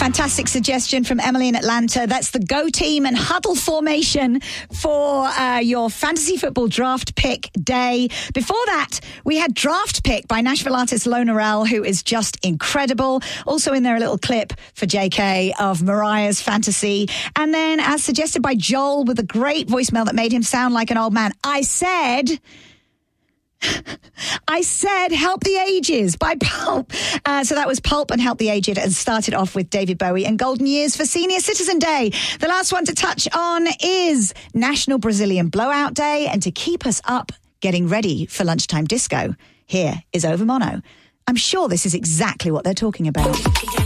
Fantastic suggestion from Emily in Atlanta. That's the Go Team and Huddle formation for your fantasy football draft pick day. Before that, we had Draft Pick by Nashville artist Lona Rell, who is just incredible. Also in there, a little clip for JK of Mariah's Fantasy. And then, as suggested by Joel, with a great voicemail that made him sound like an old man, I said, Help the Ages by Pulp. So that was Pulp and Help the Aged, and started off with David Bowie and Golden Years for Senior Citizen Day. The last one to touch on is National Brazilian Blowout Day. And to keep us up getting ready for lunchtime disco, here is Over Mono. I'm sure this is exactly what they're talking about.